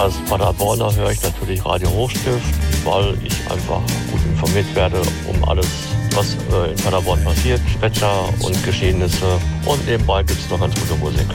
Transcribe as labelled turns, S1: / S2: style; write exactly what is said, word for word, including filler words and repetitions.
S1: Als Paderborner höre ich natürlich Radio Hochstift, weil ich einfach gut informiert werde um alles, was äh, in Paderborn passiert, Wetter und Geschehnisse. Und nebenbei gibt es noch ganz gute Musik.